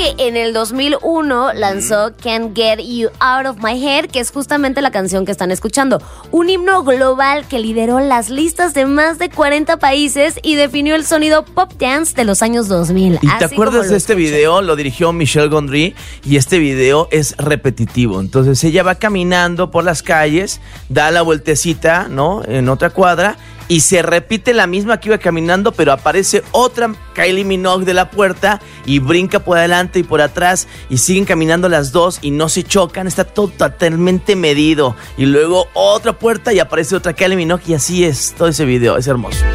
que en el 2001 lanzó Can't Get You Out of My Head, que es justamente la canción que están escuchando. Un himno global que lideró las listas de más de 40 países y definió el sonido pop dance de los años 2000. ¿Y te acuerdas de este video? Lo dirigió Michel Gondry y este video es repetitivo. Entonces ella va caminando por las calles, da la vueltecita, ¿no? En otra cuadra y se repite la misma que iba caminando, pero aparece otra Kylie Minogue de la puerta y brinca por adelante y por atrás y siguen caminando las dos y no se chocan, está todo totalmente medido. Y luego otra puerta y aparece otra Kylie Minogue y así es todo ese video, es hermoso.